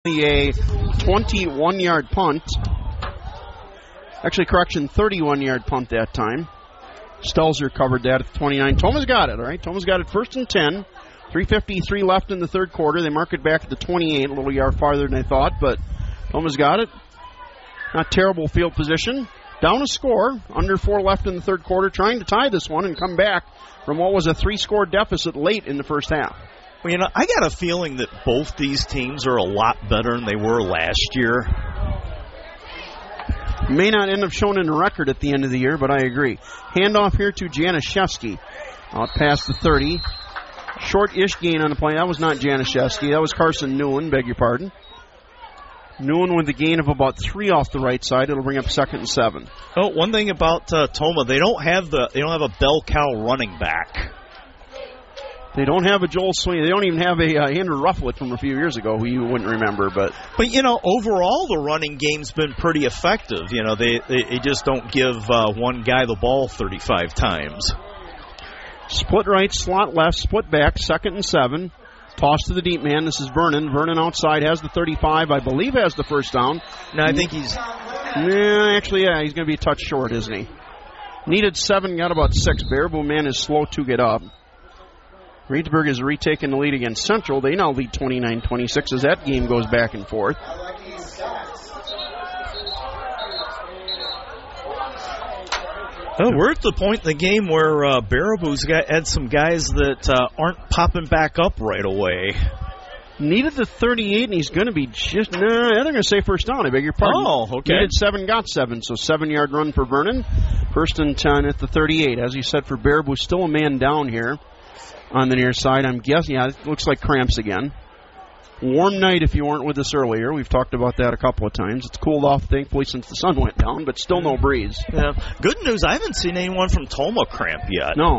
A 21-yard punt. Actually, correction, 31-yard punt that time. Stelzer covered that at the 29. Toma's got it, all right? Toma's got it 1st and 10. 3:53 left in the third quarter. They mark it back at the 28, a little yard farther than I thought, but Toma's got it. Not terrible field position. Down a score, under 4 left in the third quarter, trying to tie this one and come back from what was a 3-score deficit late in the first half. Well, I got a feeling that both these teams are a lot better than they were last year. May not end up showing in the record at the end of the year, but I agree. Handoff here to Januszewski. Out past the 30. Short-ish gain on the play. That was not Januszewski. That was Carson Newen, beg your pardon. Newen with a gain of about 3 off the right side. It'll bring up 2nd and 7. Oh, one thing about Toma, they don't have a bell cow running back. They don't have a Joel Sweeney. They don't even have a Andrew Rufflet from a few years ago, who you wouldn't remember. But overall the running game's been pretty effective. They just don't give one guy the ball 35 times. Split right, slot left, split back, 2nd and 7. Toss to the deep man. This is Vernon. Vernon outside has the 35. I believe has the first down. No, I think he's... he's going to be a touch short, isn't he? Needed 7, got about 6. Baraboo man is slow to get up. Reedsburg has retaken the lead against Central. They now lead 29-26 as that game goes back and forth. Oh, we're at the point in the game where Baraboo's had some guys that aren't popping back up right away. Needed the 38, and he's going to be just... they're going to say first down. I beg your pardon. Oh, okay. Needed 7, got 7. So 7-yard run for Vernon. 1st and 10 at the 38. As you said, for Baraboo, still a man down here on the near side. I'm guessing, it looks like cramps again. Warm night if you weren't with us earlier. We've talked about that a couple of times. It's cooled off, thankfully, since the sun went down, but still no breeze. Yeah. Good news, I haven't seen anyone from Toma cramp yet. No.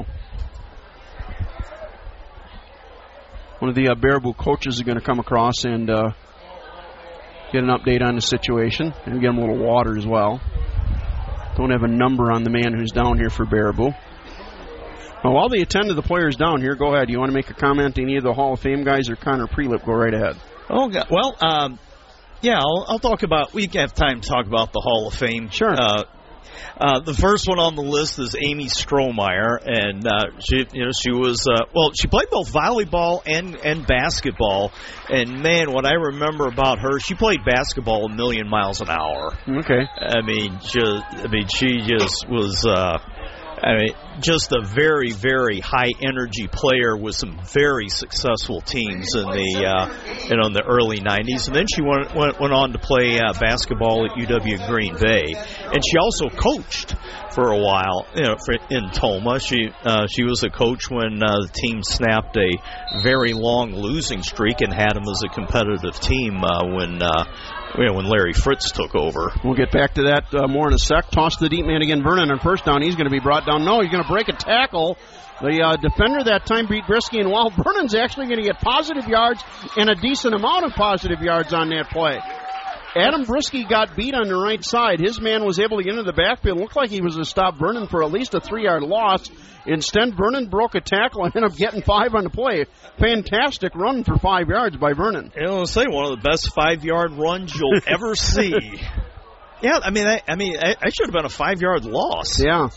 One of the Baraboo coaches is going to come across and get an update on the situation and get him a little water as well. Don't have a number on the man who's down here for Baraboo. Well, while they attend to the players down here, go ahead. You want to make a comment to any of the Hall of Fame guys or Connor Prelip? Go right ahead. Oh, well, I'll talk about, we can have time to talk about the Hall of Fame. Sure. The first one on the list is Amy Strohmeyer, and she was she played both volleyball and basketball. And man, what I remember about her, she played basketball a million miles an hour. Okay. She just was. Just a very, very high-energy player with some very successful teams in the early 90s. And then she went on to play basketball at UW Green Bay. And she also coached for a while in Toma. She was a coach when the team snapped a very long losing streak and had them as a competitive team when Larry Fritz took over. We'll get back to that more in a sec. Toss to the deep man again. Vernon on first down. He's going to be brought down. No, he's going to break a tackle. The defender that time beat Brisky, and while Vernon's actually going to get positive yards and a decent amount of positive yards on that play. Adam Brisky got beat on the right side. His man was able to get into the backfield. Looked like he was going to stop Vernon for at least a 3-yard loss. Instead, Vernon broke a tackle and ended up getting 5 on the play. Fantastic run for 5 yards by Vernon. I was going to say, one of the best 5-yard runs you'll ever see. Yeah, I should have been a 5-yard loss. Yeah.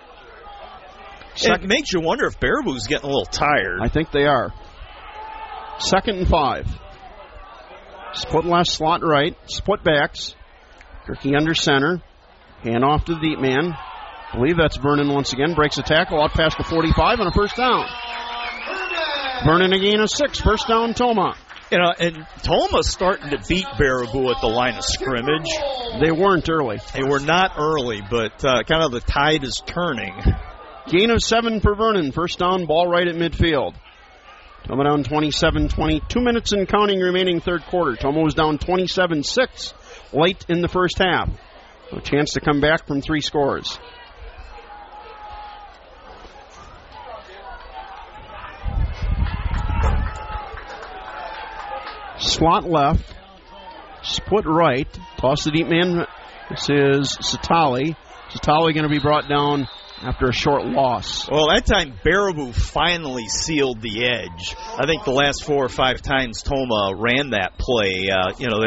It makes you wonder if Baraboo's getting a little tired. I think they are. 2nd and 5. Split left, slot right, split backs. Gerke under center. Hand off to the deep man. I believe that's Vernon once again. Breaks a tackle out past the 45 on a first down. Vernon a gain of 6. First down, Toma. And Toma's starting to beat Baraboo at the line of scrimmage. They weren't early. They were not early, but kind of the tide is turning. Gain of 7 for Vernon. First down, ball right at midfield. Toma down 27-20. 2 minutes and counting remaining third quarter. Toma was down 27-6 late in the first half. A chance to come back from 3 scores. Slot left. Split right. Toss the deep man. This is Satali. Satali going to be brought down after a short loss. Well, that time Baraboo finally sealed the edge. I think the last 4 or 5 times Toma ran that play,